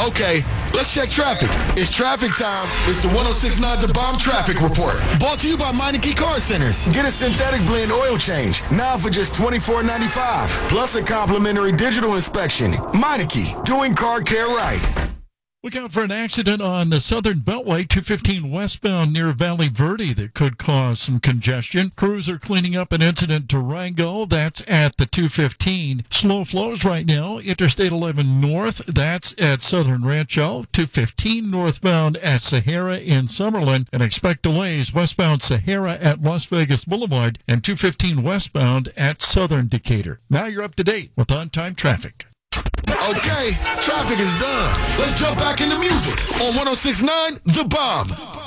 Okay, let's check traffic. It's traffic time. It's the 106.9 The Bomb Traffic Report. Brought to you by Meineke Car Centers. Get a synthetic blend oil change now for just $24.95. Plus a complimentary digital inspection. Meineke, doing car care right. Look out for an accident on the Southern Beltway, 215 westbound near Valley Verde that could cause some congestion. Crews are cleaning up an incident Durango. That's at the 215. Slow flows right now. Interstate 11 north. That's at Southern Rancho. 215 northbound at Sahara in Summerlin. And expect delays westbound Sahara at Las Vegas Boulevard and 215 westbound at Southern Decatur. Now you're up to date with on-time traffic. Okay, traffic is done. Let's jump back into music on 106.9 The Bomb.